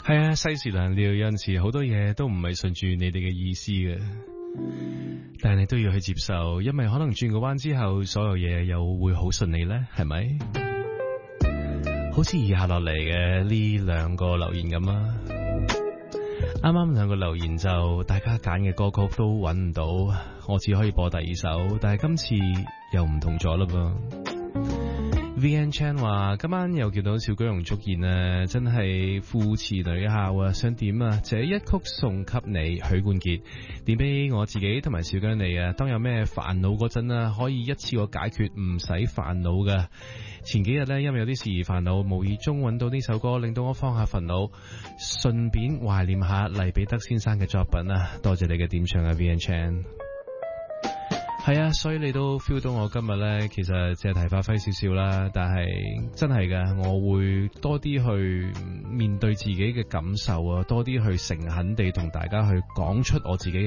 係啊，世事難料，有陣時好多嘢都唔係順住你哋嘅意思嘅，但係你都要去接受，因為可能轉個彎之後，所有嘢又會好順利呢，係咪？好似以下落嚟嘅呢兩個留言咁啊，啱啱兩個留言就大家揀嘅歌曲都揾唔到，我只可以播第二首，但係今次又唔同咗啦噃。VN Chan 話今晚又見到小居容出現啊，真係父慈女孝啊！想點啊？這一曲送給你，許冠傑，點俾我自己同埋小姜你啊！當有咩煩惱嗰陣啊，可以一次過解決，唔使煩惱噶。前幾日呢，因為有啲事而煩惱，無意中揾到呢首歌，令到我放下煩惱，順便懷念下黎彼得先生嘅作品啊！多謝你嘅點唱啊 VN Chan。係啊，所以你都 feel 到我今日呢，其實借題發揮少少啦，但係真係㗎，我會多啲去面對自己嘅感受啊，多啲去誠懇地同大家去講出我自己嘅